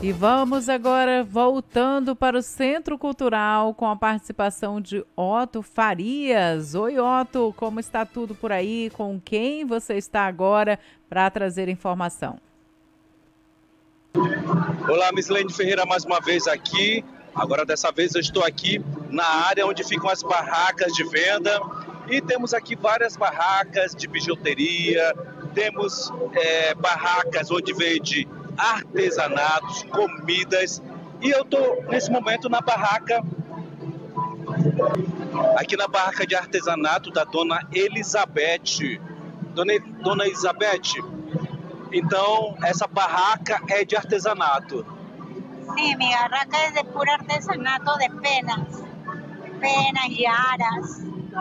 E vamos agora voltando para o Centro Cultural com a participação de Otto Farias. Oi, Otto, como está tudo por aí? Com quem você está agora para trazer informação? Olá, Mislene Ferreira, mais uma vez aqui. Agora, dessa vez, eu estou aqui na área onde ficam as barracas de venda. E temos aqui várias barracas de bijuteria, temos barracas onde vende artesanatos, comidas. E eu estou, nesse momento, na barraca, aqui na barraca de artesanato da Dona Elizabeth. Dona Elizabeth, então, essa barraca é de artesanato. Sí, mi barraca es de puro artesanato de penas y aras.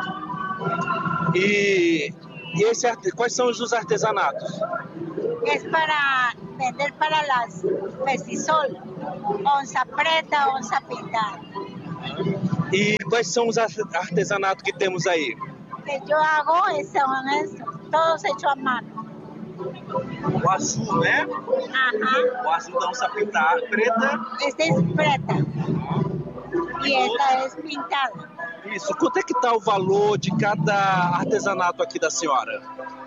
E quais são os artesanatos? Es para vender para las festisol, onza preta, onza pintada. E quais são os artesanatos que temos aí? Que yo hago son todos hechos a mano. O azul, né? Ajá. O azul da onça pintada, preta. Esta es preta y esta es pintada. Isso. Quanto é que está o valor de cada artesanato aqui da senhora?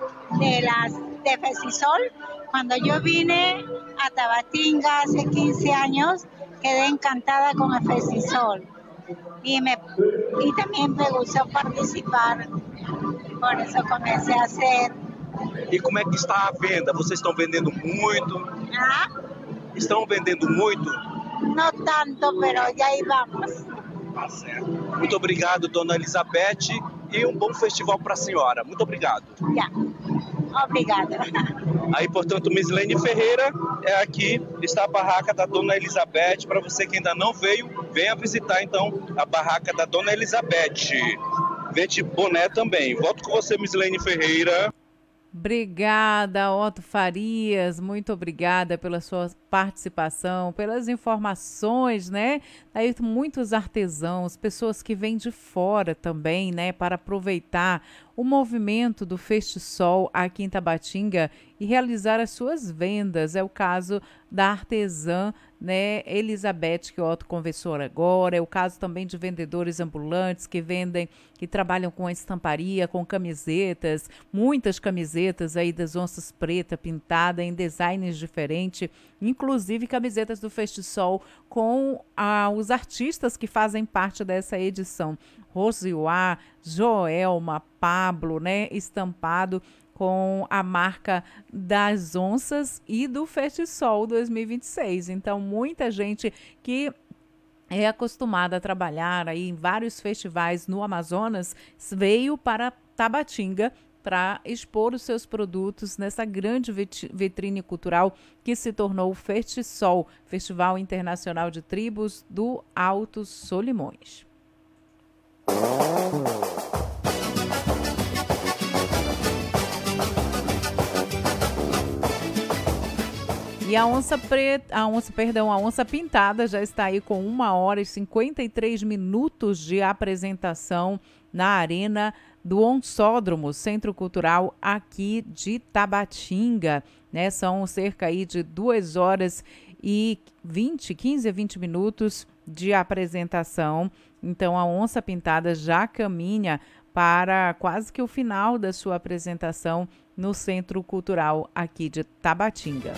De festisol, cuando yo vine a Tabatinga hace 15 años, quedé encantada con el festisol. Y también me gustó participar, por eso comencé a hacer. E como é que está a venda? Vocês estão vendendo muito? Ah, Estão vendendo muito? no tanto, pero ya ahí vamos. Tá certo. Muito obrigado, Dona Elizabeth, e um bom festival para a senhora. Muito obrigado. Ya, obrigada. Aí, portanto, Mislene Ferreira, aqui está a barraca da Dona Elizabeth. Para você que ainda não veio, venha visitar, então, a barraca da Dona Elizabeth. Vende boné também. Volto com você, Mislene Ferreira. Obrigada, Otto Farias, muito obrigada pela sua participação, pelas informações, né? Aí muitos artesãos, pessoas que vêm de fora também, né, para aproveitar o movimento do Festisol aqui em Tabatinga e realizar as suas vendas. É o caso da artesã, né, Elizabeth, que o Otto conversou agora. É o caso também de vendedores ambulantes que vendem, que trabalham com a estamparia, com camisetas, muitas camisetas aí das onças preta pintada em designs diferentes, inclusive camisetas do Festisol com os artistas que fazem parte dessa edição. Rosiuá, Joelma, Pablo, né, estampado com a marca das onças e do Festisol 2026. Então, muita gente que é acostumada a trabalhar aí em vários festivais no Amazonas veio para Tabatinga para expor os seus produtos nessa grande vitrine cultural que se tornou o Festisol, Festival Internacional de Tribos do Alto Solimões. E a onça pintada já está aí com 1h53 de apresentação na Arena do Onsódromo, Centro Cultural aqui de Tabatinga, né? São cerca aí de 2h15 a 20 minutos de apresentação. Então a onça pintada já caminha para quase que o final da sua apresentação no Centro Cultural aqui de Tabatinga.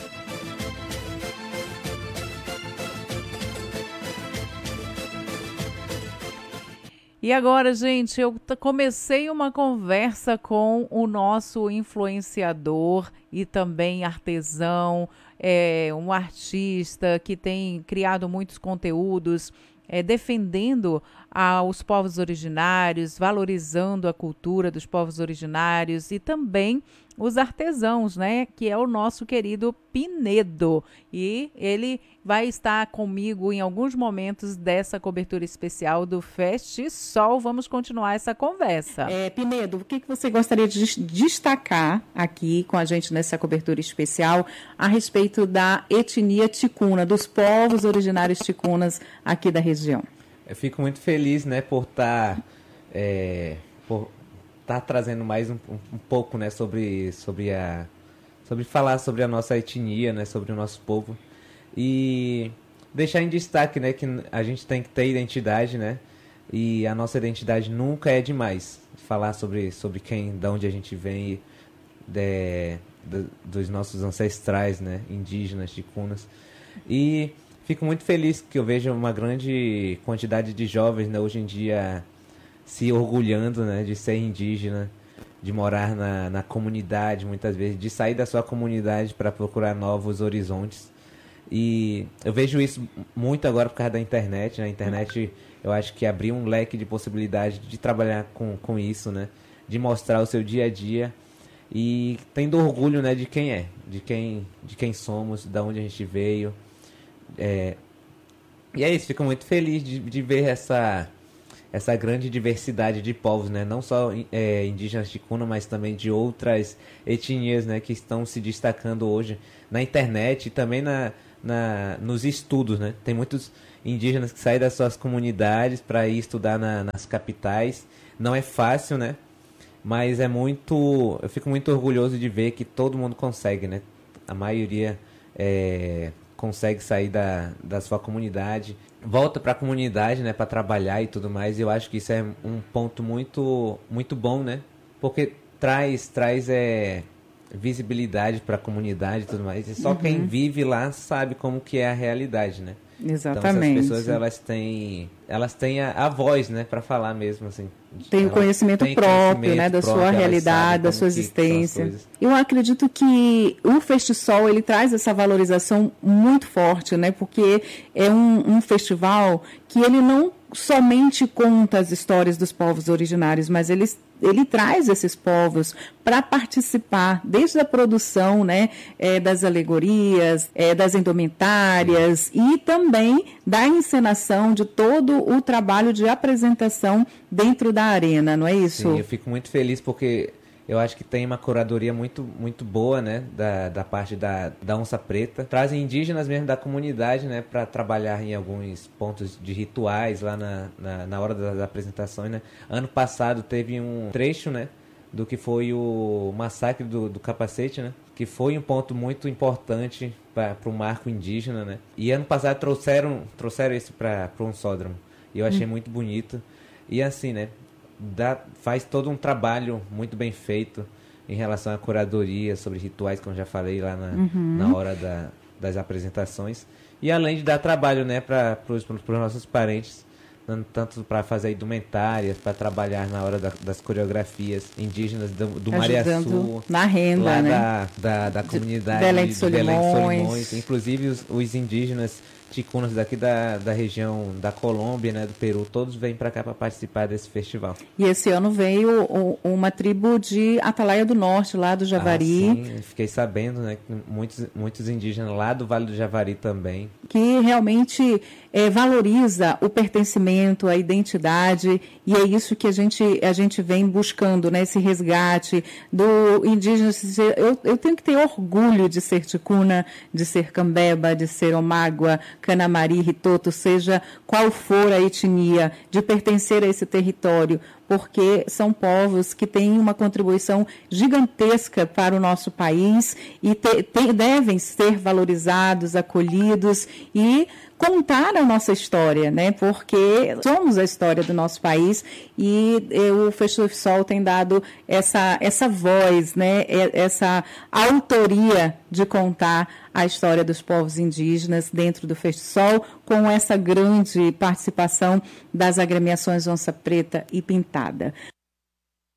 E agora, gente, eu comecei uma conversa com o nosso influenciador e também artesão, um artista que tem criado muitos conteúdos, defendendo os povos originários, valorizando a cultura dos povos originários e também os artesãos, né? Que é o nosso querido Pinedo. E ele vai estar comigo em alguns momentos dessa cobertura especial do Festisol. Vamos continuar essa conversa. Pinedo, o que você gostaria de destacar aqui com a gente nessa cobertura especial a respeito da etnia ticuna, dos povos originários ticunas aqui da região? Eu fico muito feliz, né, por estar trazendo mais um pouco, né, sobre falar sobre a nossa etnia, né, sobre o nosso povo. E deixar em destaque, né, que a gente tem que ter identidade, né? E a nossa identidade nunca é demais. Falar sobre quem, de onde a gente vem, dos nossos ancestrais, né, indígenas, ticunas. E fico muito feliz que eu vejo uma grande quantidade de jovens, né, hoje em dia se orgulhando, né, de ser indígena, de morar na comunidade, muitas vezes, de sair da sua comunidade para procurar novos horizontes. E eu vejo isso muito agora por causa da internet, né? A internet, eu acho que abriu um leque de possibilidade de trabalhar com isso, né? De mostrar o seu dia a dia e tendo orgulho, né, de quem é, de quem somos, de onde a gente veio. E é isso, fico muito feliz de ver essa grande diversidade de povos, né? Não só indígenas ticuna, mas também de outras etnias, né, que estão se destacando hoje na internet e também nos estudos, né? Tem muitos indígenas que saem das suas comunidades para ir estudar nas capitais. Não é fácil, né? Mas eu fico muito orgulhoso de ver que todo mundo consegue, né? A maioria consegue sair da sua comunidade, volta para a comunidade, né, para trabalhar e tudo mais. E eu acho que isso é um ponto muito, muito bom, né? Porque traz visibilidade para a comunidade e tudo mais. E só quem vive lá sabe como que é a realidade, né? Exatamente. Então, essas pessoas, elas têm a voz, né, para falar mesmo, assim. Tem o conhecimento próprio, né, da sua realidade, da sua existência. Eu acredito que o Festisol, ele traz essa valorização muito forte, né, porque é um festival que ele não somente conta as histórias dos povos originários, mas ele traz esses povos para participar desde a produção, né, das alegorias, das indumentárias e também da encenação de todo o trabalho de apresentação dentro da arena, não é isso? Sim, eu fico muito feliz porque eu acho que tem uma curadoria muito, muito boa, né, da parte da Onça Preta. Trazem indígenas mesmo da comunidade, né, para trabalhar em alguns pontos de rituais lá na hora das apresentações, né. Ano passado teve um trecho, né, do que foi o massacre do Capacete, né, que foi um ponto muito importante para o marco indígena, né. E ano passado trouxeram isso para o Onsódromo. E eu achei muito bonito. E assim, né, faz todo um trabalho muito bem feito em relação à curadoria sobre rituais, como já falei lá na hora das apresentações. E além de dar trabalho, né, para os nossos parentes, tanto para fazer indumentárias, para trabalhar na hora das coreografias indígenas do Mariaçu, na renda, lá, né, da comunidade Belém de Solimões. Inclusive os indígenas ticunas daqui da região da Colômbia, né, do Peru, todos vêm para cá para participar desse festival. E esse ano veio uma tribo de Atalaia do Norte, lá do Javari. Sim, fiquei sabendo, né, que muitos indígenas lá do Vale do Javari também. Que realmente valoriza o pertencimento, a identidade, e é isso que a gente vem buscando, né, esse resgate do indígena. Eu tenho que ter orgulho de ser ticuna, de ser cambeba, de ser omágua, canamari, ritoto, seja qual for a etnia, de pertencer a esse território, porque são povos que têm uma contribuição gigantesca para o nosso país e devem ser valorizados, acolhidos e contar a nossa história, né? Porque somos a história do nosso país e o Festisol tem dado essa voz, né? Essa autoria de contar a história dos povos indígenas dentro do Festisol, com essa grande participação das agremiações Onça Preta e Pintada.